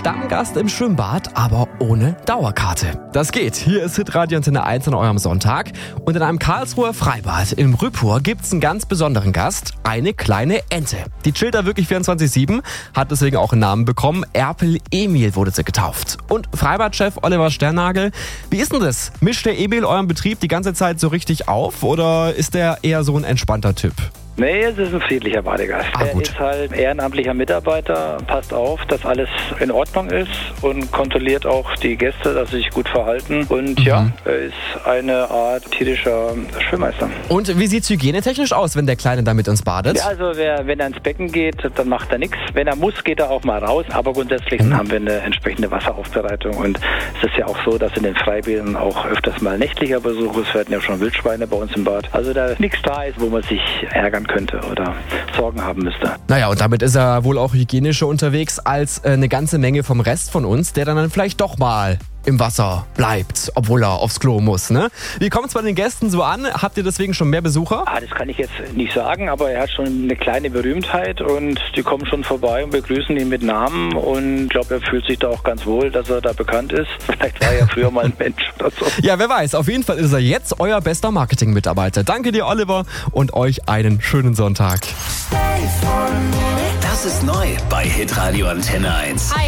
Stammgast im Schwimmbad, aber ohne Dauerkarte. Das geht. Hier ist Hitradio Antenne 1 an eurem Sonntag. Und in einem Karlsruher Freibad im Rüppur gibt's einen ganz besonderen Gast, eine kleine Ente. Die chillt da wirklich 24/7, hat deswegen auch einen Namen bekommen. Erpel Emil wurde sie getauft. Und Freibadchef Oliver Sternagel, wie ist denn das? Mischt der Emil euren Betrieb die ganze Zeit so richtig auf oder ist der eher so ein entspannter Typ? Nee, es ist ein friedlicher Badegast. Er ist halt ehrenamtlicher Mitarbeiter, passt auf, dass alles in Ordnung ist und kontrolliert auch die Gäste, dass sie sich gut verhalten. Und ja, er ist eine Art tierischer Schwimmmeister. Und wie sieht's hygienetechnisch aus, wenn der Kleine da mit uns badet? Ja, also wenn er ins Becken geht, dann macht er nichts. Wenn er muss, geht er auch mal raus. Aber grundsätzlich haben wir eine entsprechende Wasseraufbereitung. Und es ist ja auch so, dass in den Freibädern auch öfters mal nächtlicher Besuch ist. Wir hatten ja schon Wildschweine bei uns im Bad. Also da nichts da ist, wo man sich ärgern könnte oder Sorgen haben müsste. Naja, und damit ist er wohl auch hygienischer unterwegs als eine ganze Menge vom Rest von uns, der dann vielleicht doch mal im Wasser bleibt, obwohl er aufs Klo muss, ne? Wie kommt es bei den Gästen so an? Habt ihr deswegen schon mehr Besucher? Das kann ich jetzt nicht sagen, aber er hat schon eine kleine Berühmtheit und die kommen schon vorbei und begrüßen ihn mit Namen und ich glaube, er fühlt sich da auch ganz wohl, dass er da bekannt ist. Vielleicht war er ja früher mal ein Mensch oder so. Ja, wer weiß. Auf jeden Fall ist er jetzt euer bester Marketing-Mitarbeiter. Danke dir, Oliver, und euch einen schönen Sonntag. Das ist neu bei Hitradio Antenne 1.